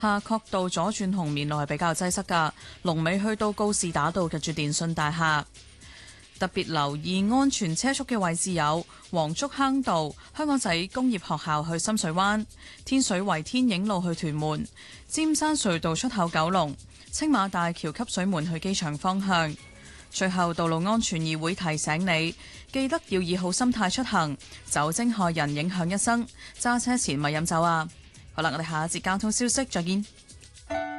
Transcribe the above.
夏慤道左轉紅棉路係比較擠塞㗎，龍尾去到告士打道近住電訊大廈。特別留意安全車速嘅位置有黃竹坑道、香港仔工業學校去深水灣、天水圍天影路去屯門、尖山隧道出口九龍、青馬大橋汲水門去機場方向。最後，道路安全議會提醒你，記得要以好心態出行，酒精害人影響一生，揸車前咪飲酒啊！好啦，我哋下一節交通消息再見。